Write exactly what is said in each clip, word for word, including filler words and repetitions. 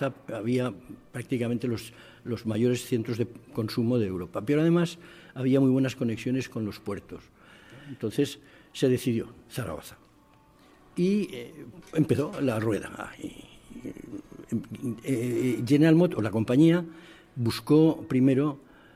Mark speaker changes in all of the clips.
Speaker 1: había prácticamente los, los mayores centros de consumo de Europa. Pero además había muy buenas conexiones con los puertos. Entonces se decidió Zaragoza. Y eh, empezó la rueda. Y, eh, General Motors, la compañía, buscó primero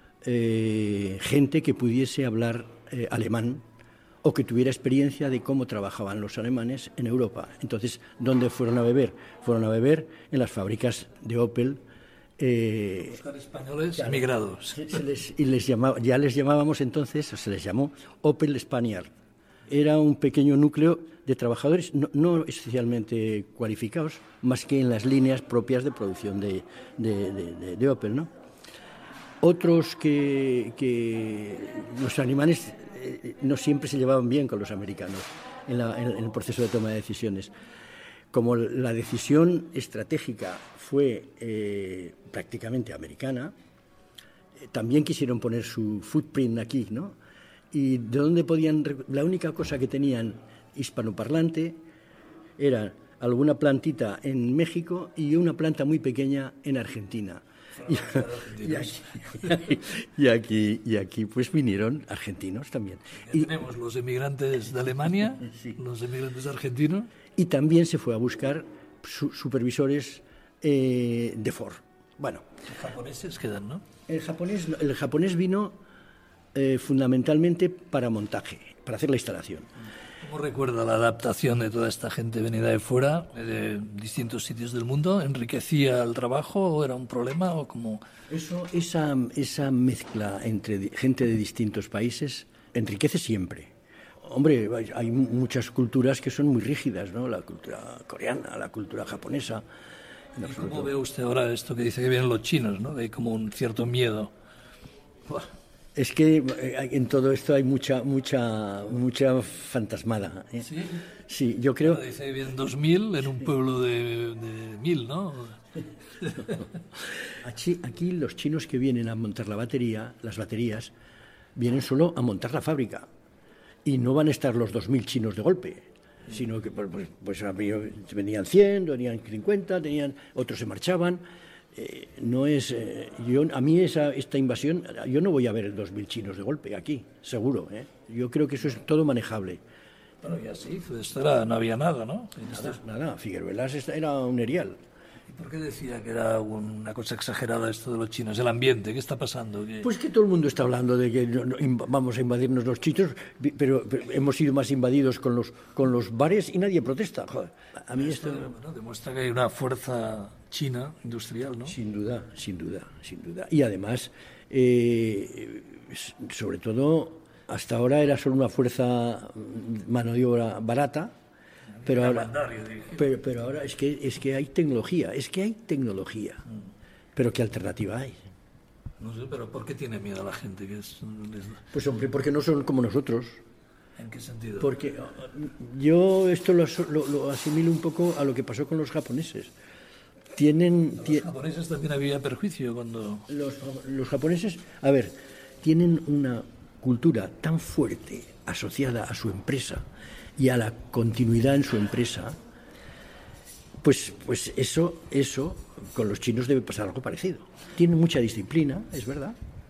Speaker 1: eh, gente que pudiese hablar eh, alemán o que tuviera experiencia de cómo trabajaban los alemanes en Europa. Entonces, ¿dónde fueron a beber? Fueron a beber en las fábricas de Opel.
Speaker 2: Eh, Buscar españoles ya, emigrados.
Speaker 1: Se les, y les llamaba, ya les llamábamos entonces, o se les llamó Opel Spaniard. Era un pequeño núcleo de trabajadores no, no especialmente cualificados, más que en las líneas propias de producción de, de, de, de, de Opel, ¿no? Otros que, que los alemanes eh, no siempre se llevaban bien con los americanos en, la, en, en el proceso de toma de decisiones. Como la decisión estratégica fue eh, prácticamente americana, eh, también quisieron poner su footprint aquí, ¿no? Y de dónde podían, la única cosa que tenían hispanoparlante era alguna plantita en México y una planta muy pequeña en Argentina. Y, y, aquí, y, aquí, y aquí pues vinieron argentinos también.
Speaker 2: Y tenemos los emigrantes de Alemania, sí. Los emigrantes argentinos.
Speaker 1: Y también se fue a buscar su, supervisores eh, de Ford. Bueno,
Speaker 2: los japoneses quedan, ¿no?
Speaker 1: El japonés, el japonés vino eh, fundamentalmente para montaje, para hacer la instalación.
Speaker 2: ¿Cómo recuerda la adaptación de toda esta gente venida de fuera, de distintos sitios del mundo? ¿Enriquecía el trabajo o era un problema? O cómo?
Speaker 1: Eso, esa, esa mezcla entre gente de distintos países enriquece siempre. Hombre, hay muchas culturas que son muy rígidas, ¿no? La cultura coreana, la cultura japonesa.
Speaker 2: ¿Y cómo ve usted ahora esto que dice que vienen los chinos, ¿no? Hay como un cierto miedo.
Speaker 1: Buah. Es que en todo esto hay mucha mucha mucha fantasmada, ¿eh?
Speaker 2: Sí,
Speaker 1: sí, yo creo.
Speaker 2: Bueno, dice que vienen dos mil en un pueblo de, de mil, ¿no?
Speaker 1: Aquí, aquí los chinos que vienen a montar la batería, las baterías, vienen solo a montar la fábrica y no van a estar los dos mil chinos de golpe, sino que pues, pues venían cien, venían cincuenta, tenían, otros se marchaban. Eh, no es eh, yo a mí esa esta invasión yo no voy a ver dos mil chinos de golpe aquí seguro, ¿eh? Yo creo que eso es todo manejable.
Speaker 2: Pero ya sí, esto era, no había nada, ¿no?
Speaker 1: Nada, nada. Figueruelas era un erial.
Speaker 2: ¿Y por qué decía que era una cosa exagerada esto de los chinos? El ambiente, ¿qué está pasando? ¿Qué?
Speaker 1: Pues que todo el mundo está hablando de que no, no, vamos a invadirnos los chinos, pero, pero hemos sido más invadidos con los con los bares y nadie protesta. Joder, a mí esto,
Speaker 2: esto bueno, demuestra que hay una fuerza china industrial, ¿no?
Speaker 1: Sin duda, sin duda, sin duda. Y además, eh, sobre todo, hasta ahora era solo una fuerza mano de obra barata. Pero ahora, pero, pero ahora es que es que hay tecnología, es que hay tecnología. Mm. Pero ¿qué alternativa hay?
Speaker 2: No sé, pero ¿por qué tiene miedo la gente? Que es...
Speaker 1: Pues hombre, porque no son como nosotros.
Speaker 2: ¿En qué sentido?
Speaker 1: Porque yo esto lo, lo, lo asimilo un poco a lo que pasó con los japoneses. Tienen,
Speaker 2: los japoneses también había perjuicio cuando...
Speaker 1: Los, los japoneses, a ver, tienen una cultura tan fuerte asociada a su empresa y a la continuidad en su empresa, pues, pues eso, eso con los chinos debe pasar algo parecido. Tienen mucha disciplina, es verdad,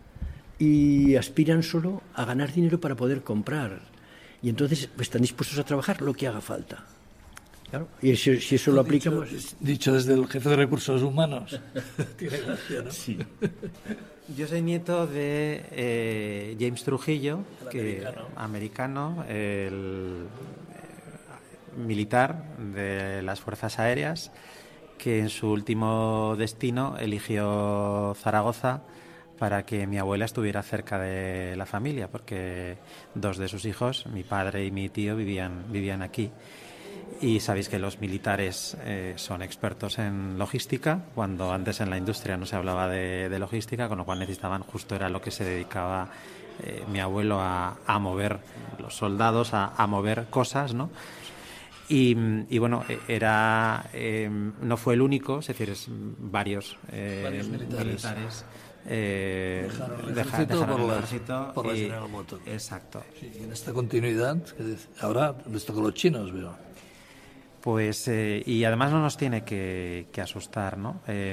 Speaker 1: y aspiran solo a ganar dinero para poder comprar. Y entonces pues, están dispuestos a trabajar lo que haga falta. Claro, y si, si eso lo aplicamos...
Speaker 2: Dicho, dicho desde el jefe de recursos humanos. Tiene gracia, ¿no?
Speaker 1: Sí.
Speaker 3: Yo soy nieto de eh, James Trujillo,
Speaker 2: el
Speaker 3: que
Speaker 2: americano,
Speaker 3: americano el eh, militar de las Fuerzas Aéreas, que en su último destino eligió Zaragoza para que mi abuela estuviera cerca de la familia, porque dos de sus hijos, mi padre y mi tío, vivían, vivían aquí. Y sabéis que los militares eh, son expertos en logística, cuando antes en la industria no se hablaba de, de logística, con lo cual necesitaban, justo era lo que se dedicaba eh, mi abuelo a, a mover los soldados, a, a mover cosas, ¿no? Y, y bueno, era eh, no fue el único, es decir, es varios, eh,
Speaker 2: varios militares,
Speaker 3: militares eh,
Speaker 2: dejaron el
Speaker 3: deja,
Speaker 2: ejército
Speaker 3: dejaron
Speaker 2: por,
Speaker 3: el
Speaker 2: la,
Speaker 3: ejército
Speaker 2: por la
Speaker 3: y,
Speaker 2: General Motors.
Speaker 3: Exacto.
Speaker 2: Sí, y en esta continuidad, que ahora les toca a los chinos, veo.
Speaker 3: Pues, eh, y además no nos tiene que, que asustar, ¿no? Eh,